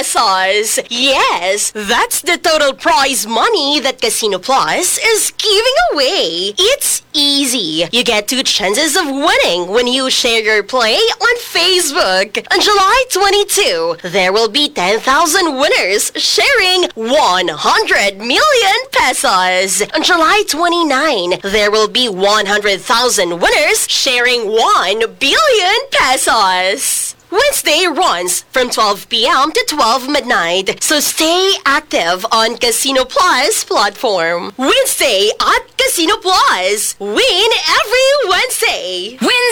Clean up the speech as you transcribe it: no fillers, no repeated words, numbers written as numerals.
pesos. Yes, that's the total prize money that Casino Plus is giving away. It's easy. You get 2 chances of winning when you share your play on Facebook. On July 22, there will be 10,000 winners sharing 100 million pesos. On July 29, there will be 100,000 winners sharing 1 billion pesos. Wednesday runs from 12 p.m. to 12 midnight, so stay active on Casino Plus platform. Wednesday at Casino Plus. Win every Wednesday. Win